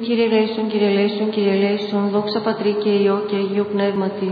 Κύριε ελέησον, Κύριε ελέησον, Κύριε ελέησον, δόξα Πατρί και Υιό και Αγίου Πνεύματι.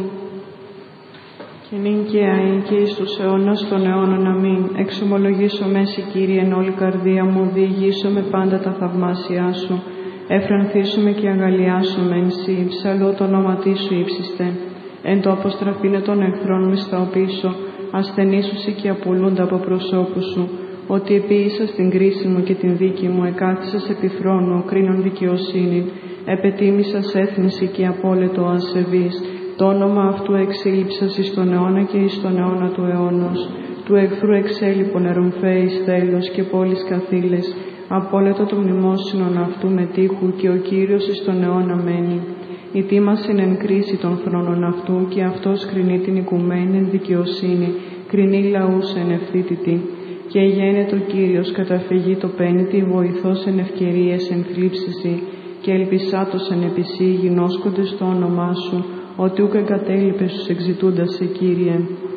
Και νυν και αεί και εις τους αιώνας των αιώνων. Αμήν. Εξομολογήσω μέση, Κύριε, εν όλη καρδία μου, διηγήσω με πάντα τα θαυμάσια σου. Εφρανθήσουμε και αγαλιάσουμε εν σύ, ψαλώ το όνομα σου ύψιστε. Εν το αποστραφήνε των εχθρών μισθαωπήσω, ασθενήσουσι και απολούνται από προσώπου σου. Ότι επίησα στην κρίση μου και την δίκη μου, εκάθισας επί θρόνου, κρίνων δικαιοσύνην, επετίμησας έθνηση και απόλυτο ασεβής. Το όνομα αυτού εξήλυψας εις τον αιώνα και εις τον αιώνα του αιώνος. Του εχθρού εξέλιπων ερομφαίης τέλος και πόλεις καθήλες. Απόλυτο το μνημόσυνον αυτού με τείχου και ο Κύριος εις τον αιώνα μένει. Η τίμασιν εν κρίση των θρόνων αυτού και αυτός κρινεί την οικουμένη εν δικαιοσύνη, κρινεί λαούς εν ευθύτητη. Και γένετο Κύριος καταφυγή το πένητη, βοηθός εν ευκαιρίες εν θλίψηση, και ελπισάτος εν επισή γινώσκονται στο όνομά σου, ότι ούκ εγκατέλειπες τους εξητούντας σε Κύριε.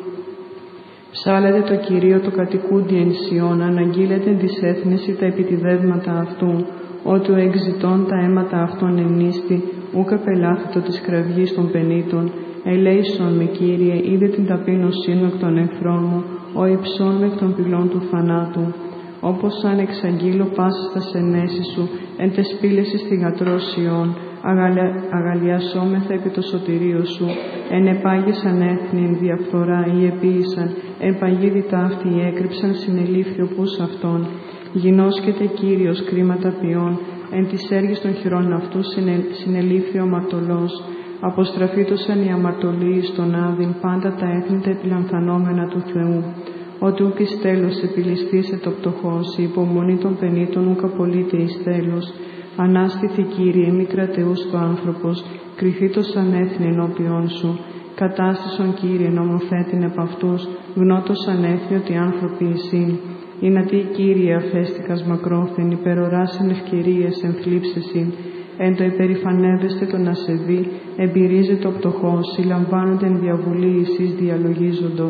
Ψάλετε το Κυρίο το κατοικούντι εν Σιών, αναγγείλετε της έθνηση τα επιτιδεύματα αυτού, ότι ο εξητών τα αίματα αυτών ενίστη, ούκ απελάθητο της κραυγής των πενήτων. Ελέησον με, Κύριε, είδε την ταπείνωσή μου εκ των εχθρών μου, ο υψών με εκ των πυλών του θανάτου. Όπως αν εξαγγείλω πάσης τα σενέσεις σου, εν τες πύλες εις θυγατρός Σιών, αγαλιασόμεθα επί το σωτηρίο σου, εν επάγησαν έθνη εν διαφθορά ή επίησαν, εν παγίδι ταύτη έκρυψαν συνελήφθη οπούς αυτών. Γινώσκεται Κύριος κρίματα ποιών, εν της έργης των χειρών αυτού συνελήφθη ο αμαρτωλός. Αποστραφήτωσαν οι αμαρτωλοί στον Άδην, πάντα τα έθνη τα επιλανθανόμενα του Θεού. Ότι ούκ εις τέλος επιληστήσε το πτωχός, η υπομονή των πενήτων ούκ απολύται εις τέλος. Ανάστηθη, Κύριε, μη κρατεούς το άνθρωπος, κρυθήτως ανέθνη ενώπιόν σου. Κατάστησον, Κύριε, νομοθέτην επ' αυτούς, γνώτος ανέθνη ότι άνθρωποι εσύν. Ηνατί, Κύριε, αφέστηκας μακρόθεν, υπεροράσεν ευκαιρίες εν θλίψεσιν. Εν το υπερηφανεύεστε τον ασεβή, εμπειρίζεται ο πτωχός, συλλαμβάνονται εν διαβουλή εσείς διαλογίζοντο.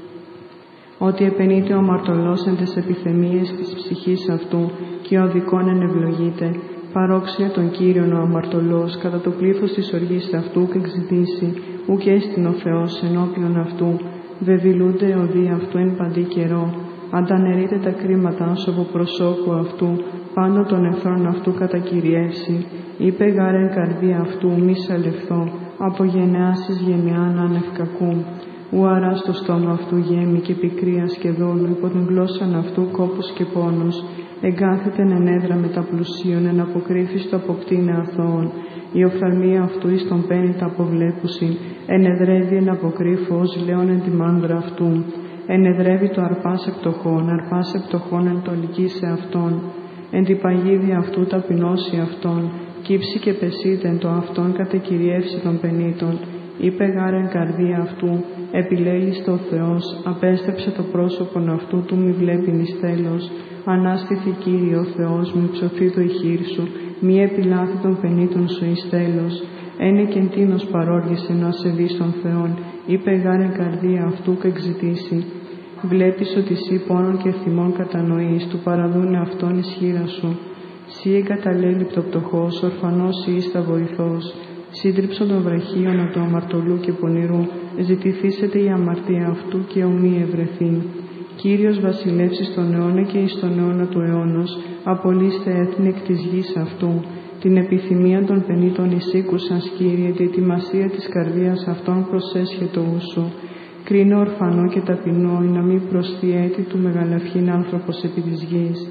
Ότι επενείται ο αμαρτωλός εν τες επιθεμίες της ψυχής αυτού και ο δικών εν ευλογείται. Παρόξενε τον Κύριον ο αμαρτωλός, κατά το πλήθος της οργής αυτού και εξητήσει, ουκ έστιν ο Θεός ενώπιον αυτού. Βεβηλούνται οδοί αυτού εν παντή καιρό. Αντανερείται τα κρίματα σου από προσώπου αυτού, πάνω των εχθρών αυτού κατακυριεύσει. Είπε γάρεν καρδία αυτού, μη σαλευθώ, από γενεάς εις γενεάν ανευκακού. Ουαρά στο στόμα αυτού γέμη και πικρίας και δόλου, υπό την γλώσσαν αυτού κόπος και πόνος. Εγκάθεται εν έδρα με τα πλουσίων, εν αποκρύφης το αποκτήνε αθώων. Η οφθαλμία αυτού εις τον πένητα αποβλέπουσιν, ενεδρεύει εν αποκρύφω ως λέον εν τη μάνδρα αυτού. Ενεδρεύει το αρπάς εκτοχών εν το λυκίσε αυτόν. Εν τη παγίδια αυτού ταπεινώσει αυτόν, κύψει και πεσείται εν το αυτόν κατεκυριεύσει των πενήτων. Είπε γάρεν καρδία αυτού, επιλέλιστο ο Θεός, απέστρεψε το πρόσωπον αυτού του μη βλέπειν εις τέλος. Ανάστηθη, Κύριε ο Θεός, μη ψωθεί το ηχείρ σου, μη επιλάθη των πενήτων σου εις τέλος. Ένε και τίνος παρόργησε να ασεβείς των Θεών, είπε γάρεν καρδία αυτού και εξητήσει. Βλέπεις ότι σύ πόνων και θυμών κατανοείς, του παραδούνε αυτόν εις χείρα σου. Σύ εγκαταλέλειπτο πτωχός, ορφανός σύ εις τα βοηθός. Σύντριψον των βραχίων του αμαρτωλού και πονηρού, ζητηθήσετε η αμαρτία αυτού και ομοί ευρεθήν. Κύριος βασιλεύσει στον αιώνα και εις τον αιώνα του αιώνος, απολύστε έθνη εκ της γης αυτού. Την επιθυμία των πενήτων εισήκουσας, Κύριε, τη ετοιμασία της καρδίας αυτών προσέσχετο ούσου. Κρίνω ορφανό και ταπεινό, να μην προσθεί έτη του μεγαλαυχήν άνθρωπος επί της γης.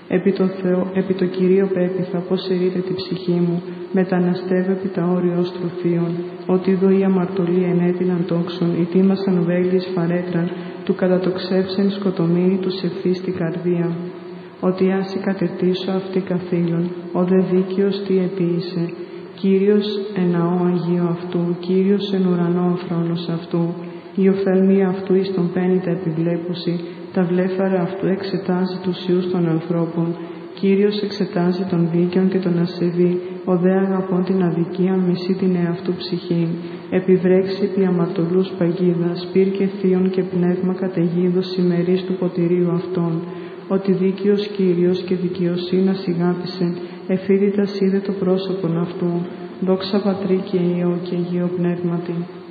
Επί το Κυρίο πέπιθα, πως ερείται τη ψυχή μου, μεταναστεύω επί τα όρια στρουθείων, ότι δω οι αμαρτωλοί ενέτειλαν τόξον, οι τίμασαν βέλης φαρέτραν, του κατατοξεύσεν σκοτωμίνη τους ευθύ στην καρδία. Ότι άση κατετήσω αυτή καθήλων, ο δε δίκαιος τι επίησε. Κύριος εν ναό Αγίου αυτού, Κύριος εν ουρανό ο θρόνος αυτού. Η οφθαλμία αυτού εις τον πένητα επιβλέπουση, τα βλέφαρα αυτού εξετάζει τους ιούς των ανθρώπων. Κύριος εξετάζει τον δίκαιον και τον ασεβή, ο δε αγαπών την αδικία μισεί την εαυτού ψυχήν. Επιβρέξει επί αμαρτωλούς παγίδας, πυρ και θείον και πνεύμα καταιγίδος ημερής του ποτηρίου αυτών. Ότι δίκαιος Κύριος και δικαιοσύνας ηγάπησεν, εφίδητας είδε το πρόσωπον αυτού, δόξα Πατρί και Υιό και Αγίο Πνεύματι.